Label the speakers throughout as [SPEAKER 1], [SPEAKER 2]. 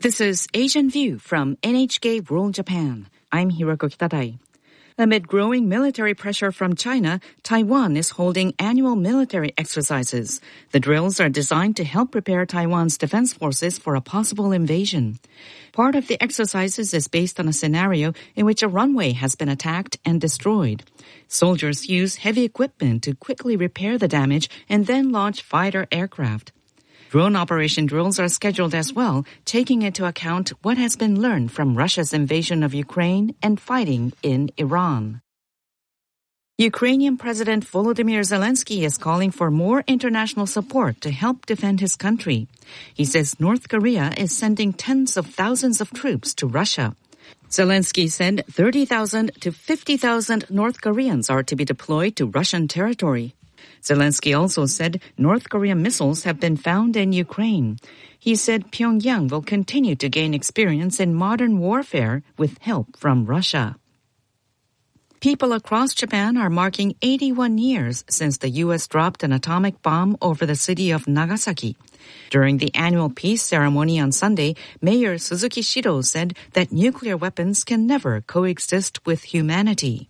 [SPEAKER 1] This is Asian View from NHK World Japan. I'm Hiroko Kitadai. Amid growing military pressure from China, Taiwan is holding annual military exercises. The drills are designed to help prepare Taiwan's defense forces for a possible invasion. Part of the exercises is based on a scenario in which a runway has been attacked and destroyed. Soldiers use heavy equipment to quickly repair the damage and then launch fighter aircraft. Drone operation drills are scheduled as well, taking into account what has been learned from Russia's invasion of Ukraine and fighting in Iran. Ukrainian President Volodymyr Zelensky is calling for more international support to help defend his country. He says North Korea is sending tens of thousands of troops to Russia. Zelensky said 30,000 to 50,000 North Koreans are to be deployed to Russian territory. Zelensky also said North Korean missiles have been found in Ukraine. He said Pyongyang will continue to gain experience in modern warfare with help from Russia. People across Japan are marking 81 years since the U.S. dropped an atomic bomb over the city of Nagasaki. During the annual peace ceremony on Sunday, Mayor Suzuki Shido said that nuclear weapons can never coexist with humanity.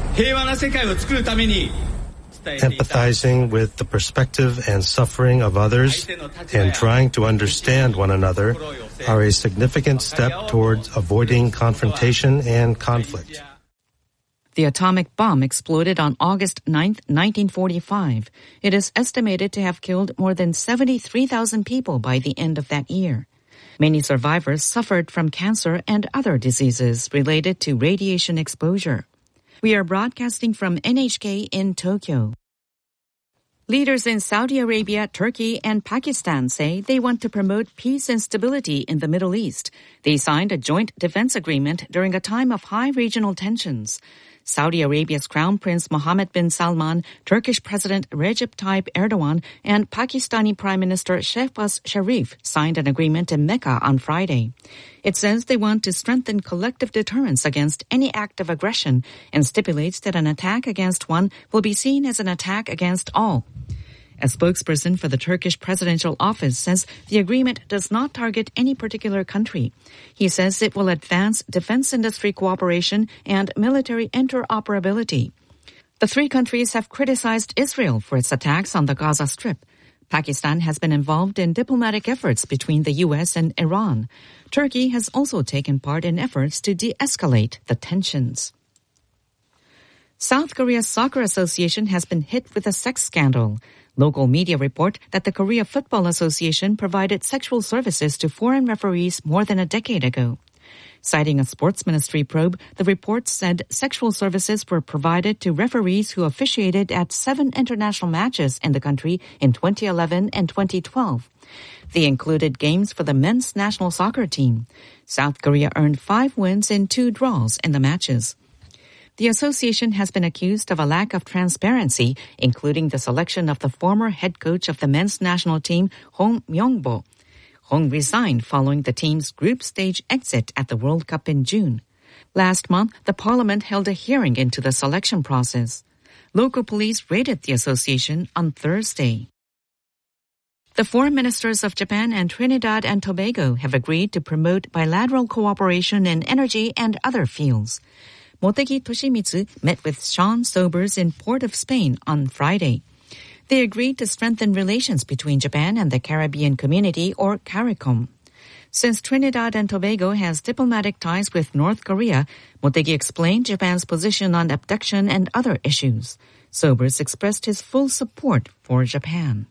[SPEAKER 2] Empathizing with the perspective and suffering of others and trying to understand one another are a significant step towards avoiding confrontation and conflict.
[SPEAKER 1] The atomic bomb exploded on August 9, 1945. It is estimated to have killed more than 73,000 people by the end of that year. Many survivors suffered from cancer and other diseases related to radiation exposure. We are broadcasting from NHK in Tokyo. Leaders in Saudi Arabia, Turkey, and Pakistan say they want to promote peace and stability in the Middle East. They signed a joint defense agreement during a time of high regional tensions. Saudi Arabia's Crown Prince Mohammed bin Salman, Turkish President Recep Tayyip Erdogan, and Pakistani Prime Minister Shehbaz Sharif signed an agreement in Mecca on Friday. It says they want to strengthen collective deterrence against any act of aggression and stipulates that an attack against one will be seen as an attack against all. A spokesperson for the Turkish presidential office says the agreement does not target any particular country. He says it will advance defense industry cooperation and military interoperability. The three countries have criticized Israel for its attacks on the Gaza Strip. Pakistan has been involved in diplomatic efforts between the U.S. and Iran. Turkey has also taken part in efforts to de-escalate the tensions. South Korea's Soccer Association has been hit with a sex scandal. Local media report that the Korea Football Association provided sexual services to foreign referees more than a decade ago. Citing a sports ministry probe, the report said sexual services were provided to referees who officiated at 7 international matches in the country in 2011 and 2012. They included games for the men's national soccer team. South Korea earned 5 wins and 2 draws in the matches. The association has been accused of a lack of transparency, including the selection of the former head coach of the men's national team, Hong Myung-bo. Hong resigned following the team's group stage exit at the World Cup in June. Last month, the parliament held a hearing into the selection process. Local police raided the association on Thursday. The foreign ministers of Japan and Trinidad and Tobago have agreed to promote bilateral cooperation in energy and other fields. Motegi Toshimitsu met with Sean Sobers in Port of Spain on Friday. They agreed to strengthen relations between Japan and the Caribbean Community, or CARICOM. Since Trinidad and Tobago has diplomatic ties with North Korea, Motegi explained Japan's position on abduction and other issues. Sobers expressed his full support for Japan.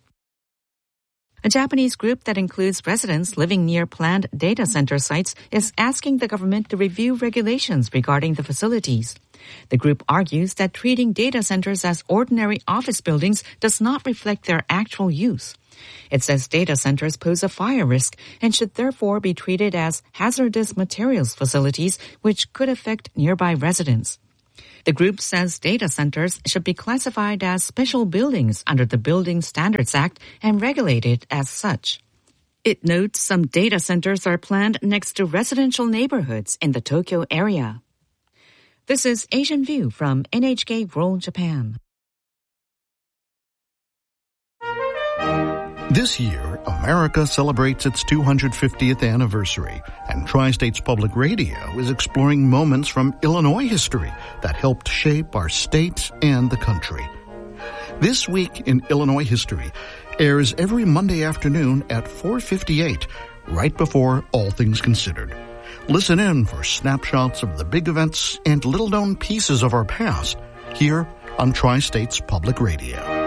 [SPEAKER 1] A Japanese group that includes residents living near planned data center sites is asking the government to review regulations regarding the facilities. The group argues that treating data centers as ordinary office buildings does not reflect their actual use. It says data centers pose a fire risk and should therefore be treated as hazardous materials facilities, which could affect nearby residents. The group says data centers should be classified as special buildings under the Building Standards Act and regulated as such. It notes some data centers are planned next to residential neighborhoods in the Tokyo area. This is Asian View from NHK World Japan.
[SPEAKER 3] This year, America celebrates its 250th anniversary, and Tri-States Public Radio is exploring moments from Illinois history that helped shape our state and the country. This Week in Illinois History airs every Monday afternoon at 4:58, right before All Things Considered. Listen in for snapshots of the big events and little-known pieces of our past here on Tri-States Public Radio.